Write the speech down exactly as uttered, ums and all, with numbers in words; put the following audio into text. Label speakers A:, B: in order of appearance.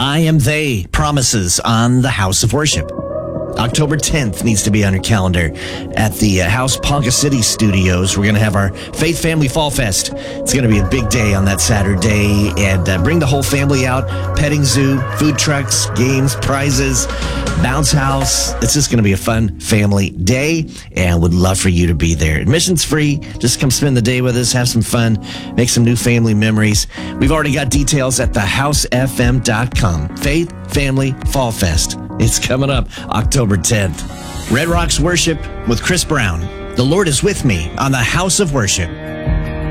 A: I Am They promises on the House of Worship. October tenth needs to be on your calendar at the uh, House Ponca City Studios. We're going to have our Faith Family Fall Fest. It's going to be a big day on that Saturday, and uh, bring the whole family out. Petting zoo, food trucks, games, prizes, bounce house. It's just going to be a fun family day, and would love for you to be there. Admission's free. Just come spend the day with us, have some fun, make some new family memories. We've already got details at the house f m dot com. Faith Family Fall Fest. It's coming up October tenth. Red Rocks Worship with Chris Brown. The Lord is with me on the House of Worship.